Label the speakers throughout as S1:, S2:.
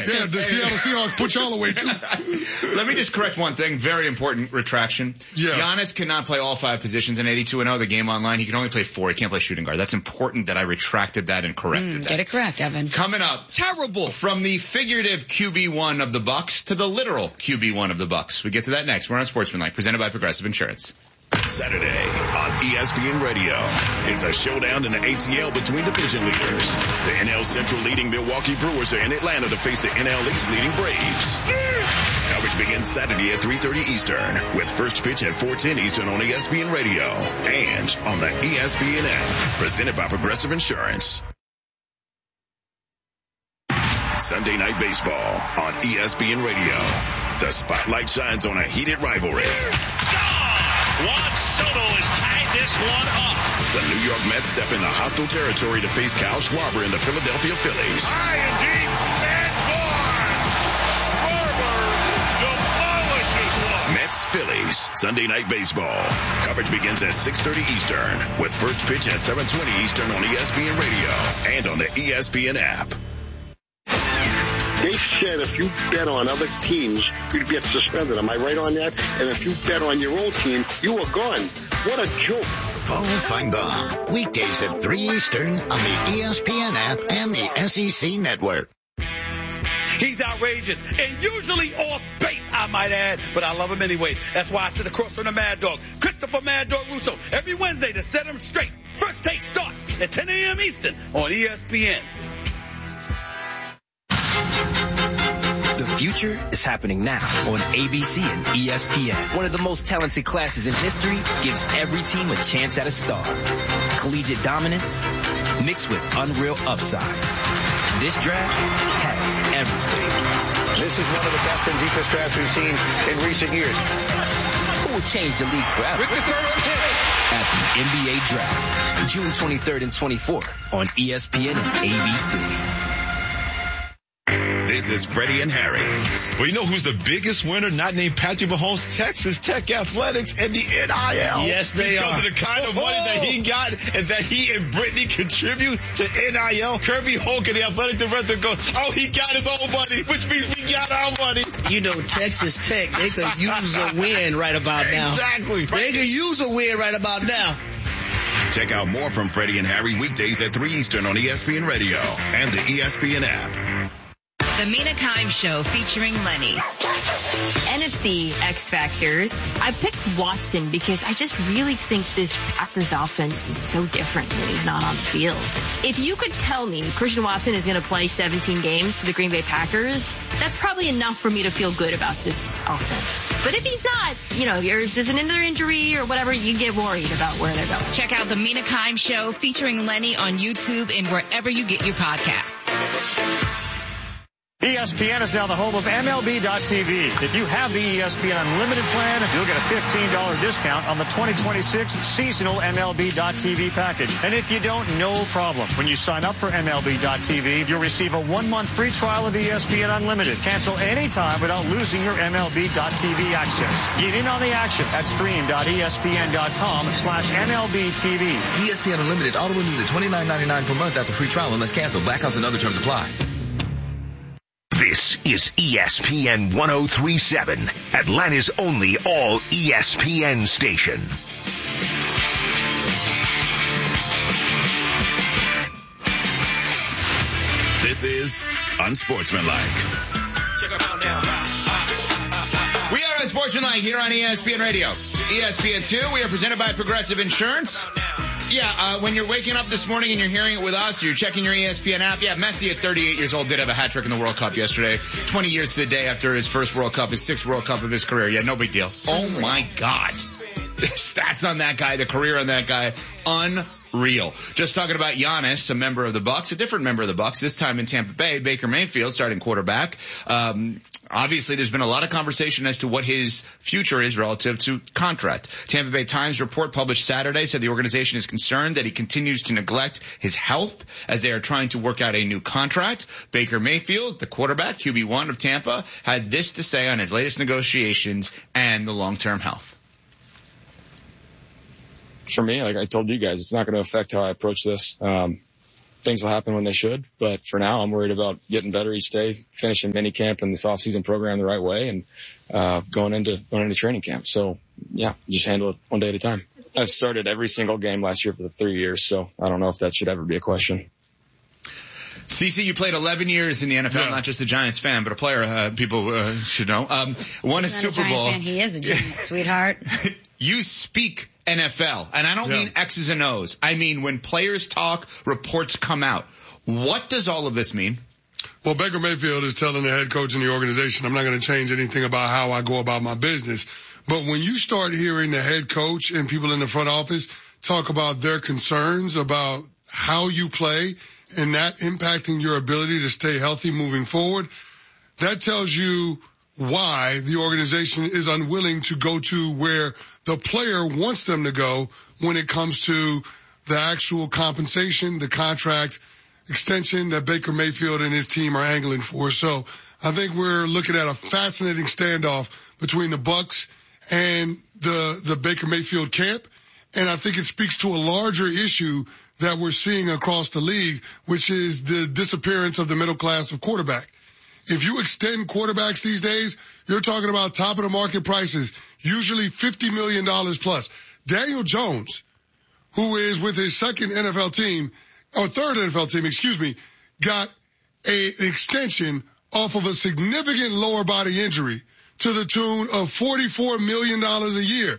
S1: Yeah, the Seattle Seahawks put y'all away, too.
S2: Let me just correct one thing. Very important retraction.
S1: Yeah.
S2: Giannis cannot play all 5 positions in 82-0, the game online. He can only play 4. He can't play shooting guard. That's important that I retracted that and corrected that.
S3: Get it correct, Evan.
S2: Coming up. Terrible. From the figurative QB1 of the Bucks to the literal QB1 of the Bucks. We get to that next. We're on Sportsmanlike, presented by Progressive Insurance.
S4: Saturday on ESPN Radio. It's a showdown in the ATL between division leaders. The NL Central leading Milwaukee Brewers are in Atlanta to face the NL East leading Braves. Coverage begins Saturday at 3:30 Eastern with first pitch at 4:10 Eastern on ESPN Radio and on the ESPN app. Presented by Progressive Insurance. Sunday Night Baseball on ESPN Radio. The spotlight shines on a heated rivalry.
S5: Juan Soto has tied this one up.
S4: The New York Mets step into hostile territory to face Kyle Schwarber and the Philadelphia Phillies.
S5: High and deep, and gone. Schwarber demolishes one.
S4: Mets-Phillies, Sunday Night Baseball. Coverage begins at 6:30 Eastern with first pitch at 7:20 Eastern on ESPN Radio and on the ESPN app.
S6: They said if you bet on other teams, you'd get suspended. Am I right on that? And if you bet on your own team, you were gone. What a joke.
S7: Paul Feinbaum, weekdays at 3 Eastern on the ESPN app and the SEC Network.
S8: He's outrageous and usually off base, I might add, but I love him anyways. That's why I sit across from the Mad Dog, Christopher Mad Dog Russo, every Wednesday to set him straight. First Take starts at 10 a.m. Eastern on ESPN.
S9: The future is happening now on ABC and ESPN. One of the most talented classes in history gives every team a chance at a star. Collegiate dominance mixed with unreal upside. This draft has everything.
S10: This is one of the best and deepest drafts we've seen in recent years.
S9: Who will change the league forever? At the NBA Draft, June 23rd and 24th on ESPN and ABC.
S4: This is Freddie and Harry.
S11: Well, you know who's the biggest winner, not named Patrick Mahomes? Texas Tech Athletics and the NIL.
S12: Yes, they
S11: because
S12: are.
S11: Because of the kind of money that he got and that he and Brittany contribute to NIL. Kirby Hogan, the athletic director, goes, oh, he got his own money, which means we got our money.
S12: You know, Texas Tech, they could use a win right about now.
S11: Exactly.
S12: They could use a win right about now.
S4: Check out more from Freddie and Harry weekdays at 3 Eastern on ESPN Radio and the ESPN app.
S13: The Mina Kimes Show featuring Lenny. NFC X Factors. I picked Watson because I just really think this Packers offense is so different when he's not on the field. If you could tell me Christian Watson is going to play 17 games for the Green Bay Packers, that's probably enough for me to feel good about this offense. But if he's not, you know, there's another injury or whatever, you get worried about where they're going.
S14: Check out The Mina Kimes Show featuring Lenny on YouTube and wherever you get your podcasts.
S15: ESPN is now the home of MLB.tv. If you have the ESPN Unlimited plan, you'll get a $15 discount on the 2026 seasonal MLB.tv package. And if you don't, no problem. When you sign up for MLB.tv, you'll receive a 1-month free trial of ESPN Unlimited. Cancel anytime without losing your MLB.tv access. Get in on the action at stream.espn.com/MLBTV.
S16: ESPN Unlimited auto renews at $29.99 per month after free trial unless canceled. Blackouts and other terms apply.
S17: This is ESPN 103.7, Atlanta's only all ESPN station.
S4: This is Unsportsmanlike.
S2: Check it out now. We are Unsportsmanlike here on ESPN Radio. ESPN2, we are presented by Progressive Insurance. Yeah, when you're waking up this morning and you're hearing it with us, or you're checking your ESPN app, yeah, Messi at 38 years old did have a hat trick in the World Cup yesterday. 20 years to the day after his first World Cup, his 6th World Cup of his career. Yeah, no big deal. Oh my God. The stats on that guy, the career on that guy, unreal. Just talking about Giannis, a member of the Bucks, a different member of the Bucks, this time in Tampa Bay, Baker Mayfield, starting quarterback. Obviously, there's been a lot of conversation as to what his future is relative to contract. Tampa Bay Times report published Saturday said the organization is concerned that he continues to neglect his health as they are trying to work out a new contract. Baker Mayfield, the quarterback, QB1 of Tampa, had this to say on his latest negotiations and the long-term health.
S18: For me, like I told you guys, it's not going to affect how I approach this.
S3: things will happen when they should. But for now, I'm worried about getting better each day, finishing minicamp and this off-season program the right way, and going into training camp. So, yeah, just handle it one day at a time. I've started every single game last year for the 3 years, so I don't know if that should ever be a question.
S2: CC, you played 11 years in the NFL, not just a Giants fan, but a player people should know. Won a Super Bowl.
S18: Fan. He is a Giants, sweetheart.
S2: You speak NFL, and I don't mean X's and O's. I mean when players talk, reports come out. What does all of this mean?
S1: Well, Baker Mayfield is telling the head coach in the organization, I'm not going to change anything about how I go about my business. But when you start hearing the head coach and people in the front office talk about their concerns about how you play and that impacting your ability to stay healthy moving forward, that tells you why the organization is unwilling to go to where the player wants them to go when it comes to the actual compensation, the contract extension that Baker Mayfield and his team are angling for. So I think we're looking at a fascinating standoff between the Bucs and the Baker Mayfield camp. And I think it speaks to a larger issue that we're seeing across the league, which is the disappearance of the middle class of quarterback. If you extend quarterbacks these days, you're talking about top of the market prices, usually $50 million plus. Daniel Jones, who is with his third NFL team, got an extension off of a significant lower body injury to the tune of $44 million a year.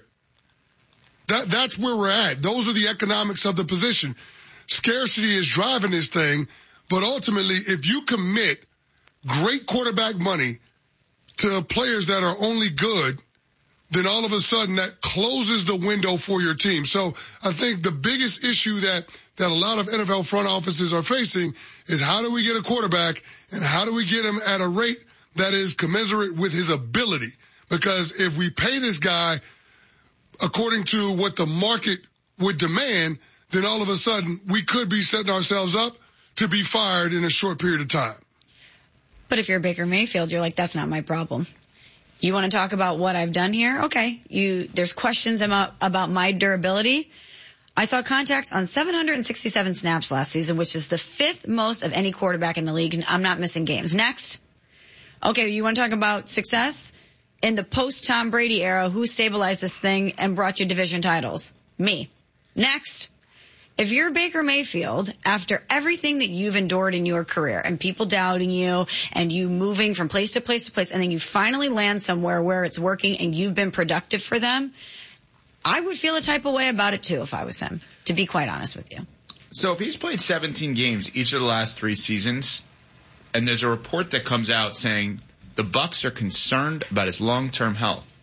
S1: That's where we're at. Those are the economics of the position. Scarcity is driving this thing, but ultimately, if you commit great quarterback money to players that are only good, then all of a sudden that closes the window for your team. So I think the biggest issue that a lot of NFL front offices are facing is how do we get a quarterback and how do we get him at a rate that is commensurate with his ability? Because if we pay this guy according to what the market would demand, then all of a sudden we could be setting ourselves up to be fired in a short period of time.
S18: But if you're Baker Mayfield, you're like, that's not my problem. You want to talk about what I've done here? Okay. There's questions about my durability. I saw contacts on 767 snaps last season, which is the 5th most of any quarterback in the league, and I'm not missing games. Next. Okay, you want to talk about success? In the post-Tom Brady era, who stabilized this thing and brought you division titles? Me. Next. If you're Baker Mayfield, after everything that you've endured in your career and people doubting you and you moving from place to place to place, and then you finally land somewhere where it's working and you've been productive for them, I would feel a type of way about it too if I was him, to be quite honest with you.
S2: So if he's played 17 games each of the last 3 seasons, and there's a report that comes out saying the Bucs are concerned about his long-term health,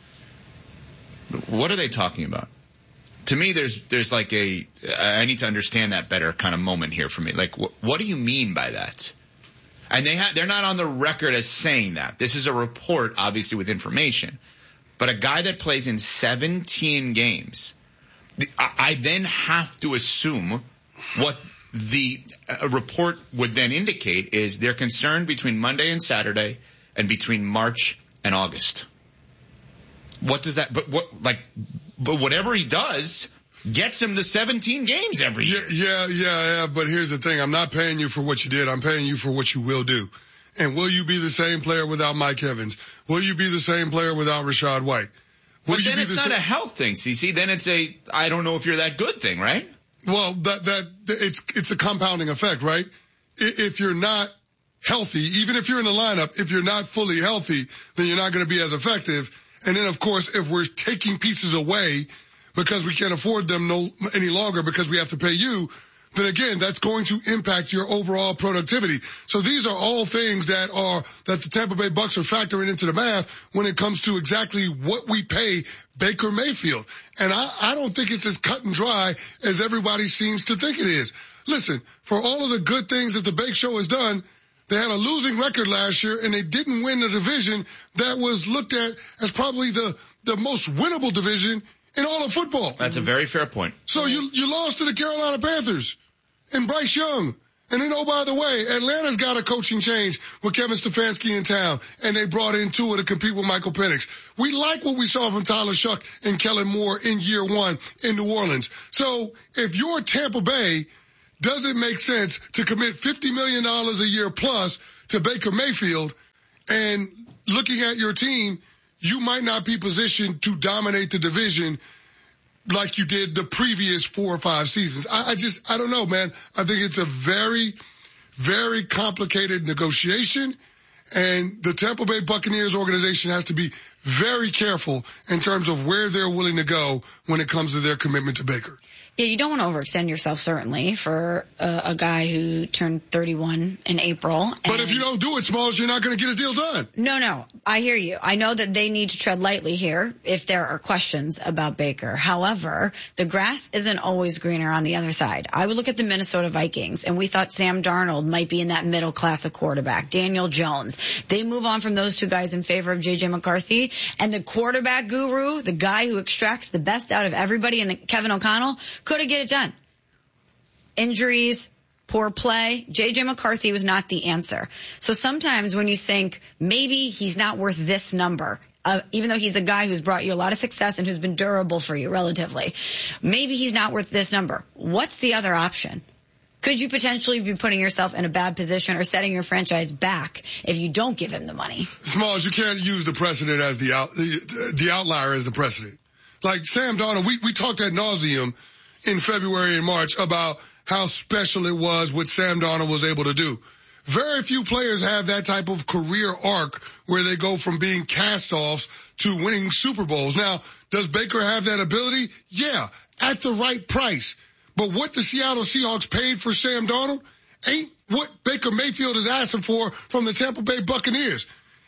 S2: what are they talking about? To me, there's like I need to understand that better kind of moment here for me. Like, what do you mean by that? And they're not on the record as saying that. This is a report, obviously, with information. But a guy that plays in 17 games, I then have to assume what the report would then indicate is they're concerned between Monday and Saturday and between March and August. What does that, but whatever he does gets him to 17 games every year.
S1: Yeah. But here's the thing. I'm not paying you for what you did. I'm paying you for what you will do. And will you be the same player without Mike Evans? Will you be the same player without Rachaad White?
S2: But then it's not a health thing, CC. Then it's I don't know if you're that good thing, right?
S1: Well, it's a compounding effect, right? If you're not healthy, even if you're in the lineup, if you're not fully healthy, then you're not going to be as effective. And then, of course, if we're taking pieces away because we can't afford them any longer because we have to pay you, then again, that's going to impact your overall productivity. So these are all things that the Tampa Bay Bucs are factoring into the math when it comes to exactly what we pay Baker Mayfield. And I don't think it's as cut and dry as everybody seems to think it is. Listen, for all of the good things that the Bake Show has done, they had a losing record last year, and they didn't win the division that was looked at as probably the most winnable division in all of football.
S2: That's a very fair point.
S1: So you lost to the Carolina Panthers and Bryce Young. And then, oh, by the way, Atlanta's got a coaching change with Kevin Stefanski in town, and they brought in Tua to compete with Michael Penix. We like what we saw from Tyler Shuck and Kellen Moore in year 1 in New Orleans. So if you're Tampa Bay, does it make sense to commit $50 million a year plus to Baker Mayfield? And looking at your team, you might not be positioned to dominate the division like you did the previous 4 or 5 seasons. I don't know, man. I think it's a very, very complicated negotiation, and the Tampa Bay Buccaneers organization has to be very careful in terms of where they're willing to go when it comes to their commitment to Baker.
S18: Yeah, you don't want to overextend yourself, certainly, for a guy who turned 31 in April.
S1: But if you don't do it, Smalls, you're not going to get a deal done.
S18: No. I hear you. I know that they need to tread lightly here if there are questions about Baker. However, the grass isn't always greener on the other side. I would look at the Minnesota Vikings, and we thought Sam Darnold might be in that middle class of quarterback. Daniel Jones. They move on from those two guys in favor of J.J. McCarthy. And the quarterback guru, the guy who extracts the best out of everybody, and Kevin O'Connell, couldn't get it done. Injuries, poor play. J.J. McCarthy was not the answer. So sometimes when you think maybe he's not worth this number, even though he's a guy who's brought you a lot of success and who's been durable for you relatively, maybe he's not worth this number. What's the other option? Could you potentially be putting yourself in a bad position or setting your franchise back if you don't give him the money?
S1: Smalls, you can't use the precedent as the outlier as the precedent. Like Sam Darnold, we talked ad nauseum in February and March about how special it was what Sam Darnold was able to do. Very few players have that type of career arc where they go from being cast-offs to winning Super Bowls. Now, does Baker have that ability? Yeah, at the right price. But what the Seattle Seahawks paid for Sam Darnold ain't what Baker Mayfield is asking for from the Tampa Bay Buccaneers.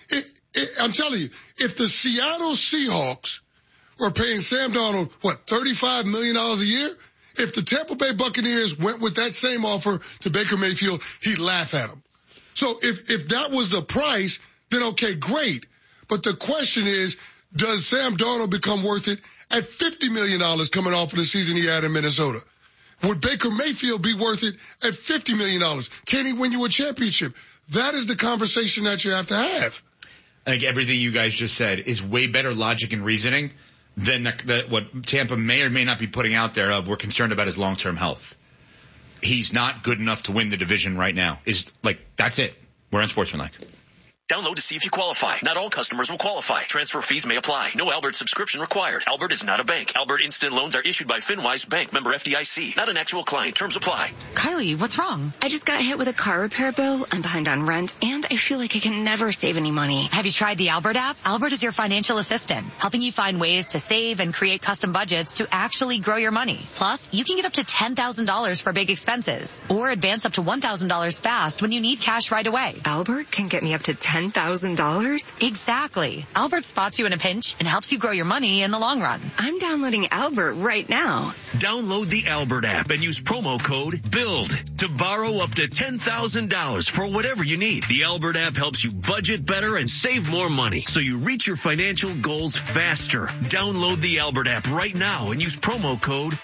S1: I'm telling you, if the Seattle Seahawks were paying Sam Darnold, $35 million a year? If the Tampa Bay Buccaneers went with that same offer to Baker Mayfield, he'd laugh at them. So if that was the price, then okay, great. But the question is, does Sam Darnold become worth it at $50 million coming off of the season he had in Minnesota? Would Baker Mayfield be worth it at $50 million? Can he win you a championship? That is the conversation that you have to have.
S2: I think everything you guys just said is way better logic and reasoning than what Tampa may or may not be putting out there of we're concerned about his long-term health. He's not good enough to win the division right now. That's it. We're unsportsmanlike.
S19: Download to see if you qualify. Not all customers will qualify. Transfer fees may apply. No Albert subscription required. Albert is not a bank. Albert Instant Loans are issued by FinWise Bank, member FDIC. Not an actual client. Terms apply.
S20: Kylie, what's wrong? I just got hit with a car repair bill. I'm behind on rent, and I feel like I can never save any money.
S21: Have you tried the Albert app? Albert is your financial assistant, helping you find ways to save and create custom budgets to actually grow your money. Plus, you can get up to $10,000 for big expenses, or advance up to $1,000 fast when you need cash right away.
S20: Albert can get me up to $10,000?
S21: Exactly. Albert spots you in a pinch and helps you grow your money in the long run.
S20: I'm downloading Albert right now.
S19: Download the Albert app and use promo code BUILD to borrow up to $10,000 for whatever you need. The Albert app helps you budget better and save more money so you reach your financial goals faster. Download the Albert app right now and use promo code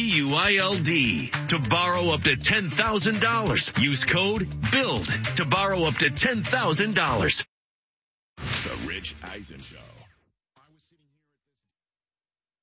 S19: BUILD to borrow up to $10,000. Use code BUILD to borrow up to $10,000.
S4: The Rich Eisen Show.